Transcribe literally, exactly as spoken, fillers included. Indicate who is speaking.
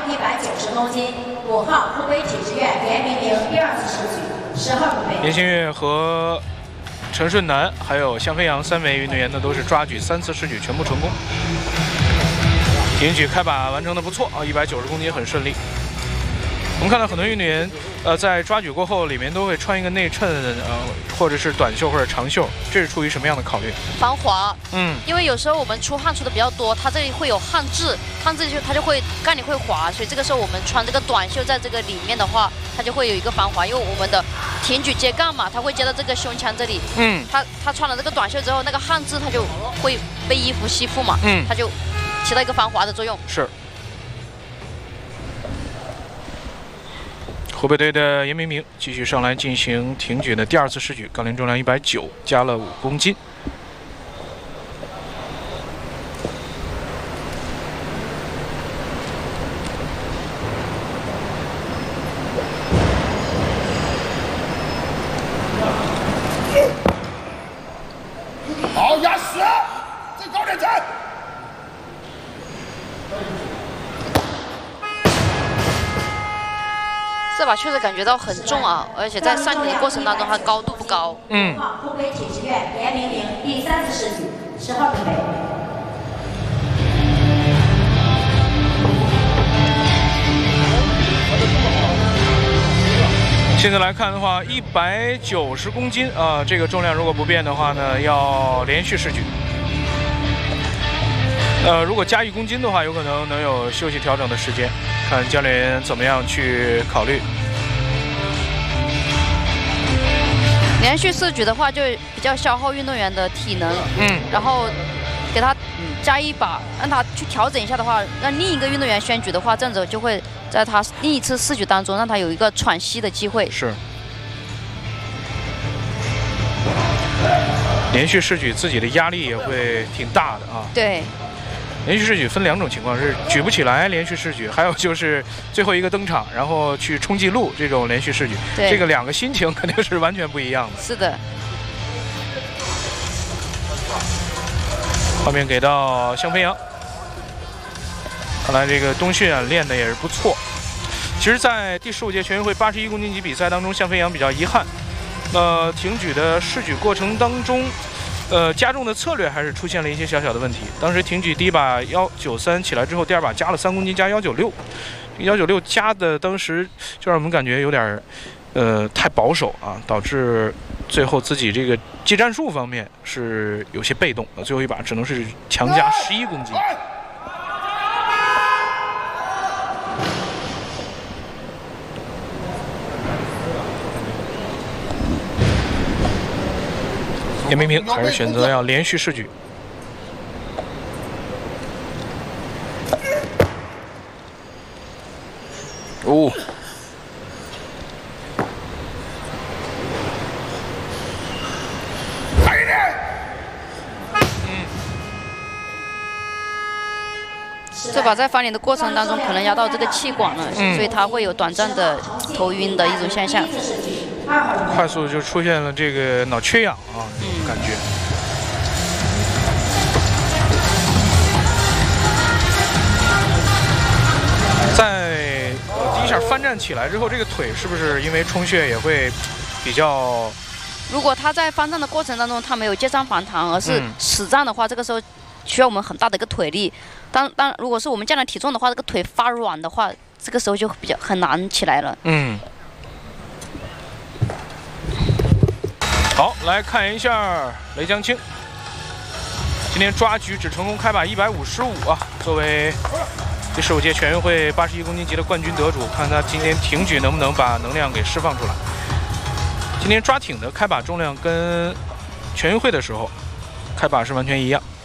Speaker 1: 一百九十公斤，五号湖北体制院严明玲第二次试举，十号准备。
Speaker 2: 严新月和陈顺南还有向飞扬三位运动员呢，都是抓举三次试举全部成功。挺举开把完成的不错啊，一百九十公斤很顺利。我们看到很多运动员，呃，在抓举过后，里面都会穿一个内衬，呃，或者是短袖或者长袖，这是出于什么样的考虑？
Speaker 3: 防滑。
Speaker 2: 嗯，
Speaker 3: 因为有时候我们出汗出的比较多，它这里会有汗渍，汗渍就它就会杠里会滑，所以这个时候我们穿这个短袖在这个里面的话，它就会有一个防滑，因为我们的挺举接杠嘛，它会接到这个胸腔这里。嗯，它它穿了这个短袖之后，那个汗渍它就会被衣服吸附嘛。嗯，它就起到一个防滑的作用。
Speaker 2: 是。湖北队的严明明继续上来进行挺举的第二次试举，杠铃重量一百九，加了五公斤。
Speaker 4: 好，压死，再高点站。
Speaker 3: 这把确实感觉到很重啊，而且在上体的过程当中，它高度不高。
Speaker 1: 嗯。湖北体制院严明玲第三次试举，十号准备。
Speaker 2: 现在来看的话，一百九十公斤啊、呃，这个重量如果不变的话呢，要连续试举。呃，如果加一公斤的话，有可能能有休息调整的时间，看教练员怎么样去考虑。
Speaker 3: 连续试举的话，就比较消耗运动员的体能，嗯，然后给他加一把，让他去调整一下的话，让另一个运动员宣举的话，这样子就会在他另一次试举当中，让他有一个喘息的机会。
Speaker 2: 是。连续试举自己的压力也会挺大的啊。
Speaker 3: 对。
Speaker 2: 连续试举分两种情况，是举不起来连续试举，还有就是最后一个登场，然后去冲记录这种连续试举，这个两个心情肯定是完全不一样的。
Speaker 3: 是的。
Speaker 2: 画面给到向飞扬，看来这个冬训啊练的也是不错。其实，在第十五届全运会八十一公斤级比赛当中，向飞扬比较遗憾，呃，挺举的试举过程当中。呃，加重的策略还是出现了一些小小的问题。当时挺举第一把幺九三起来之后，第二把加了三公斤，加幺九六，幺九六加的当时就让我们感觉有点，呃，太保守啊，导致最后自己这个技战术方面是有些被动，最后一把只能是强加十一公斤。严明明还是选择要连续试举。哦，
Speaker 4: 快一点！
Speaker 3: 嗯，这把在翻脸的过程当中，可能压到这个气管了，嗯、所以它会有短暂的头晕的一种现象。
Speaker 2: 快速就出现了这个脑缺氧啊，这种感觉。在第一下翻站起来之后，这个腿是不是因为充血也会比较？
Speaker 3: 如果他在翻站的过程当中，他没有接上反弹，而是死站的话，嗯、这个时候需要我们很大的一个腿力。当当如果是我们降了体重的话，这个腿发软的话，这个时候就比较很难起来了。嗯。
Speaker 2: 好，来看一下雷江青，今天抓举只成功开把一百五十五啊，作为第十五届全运会八十一公斤级的冠军得主，看他今天挺举能不能把能量给释放出来。今天抓挺的开把重量跟全运会的时候开把是完全一样。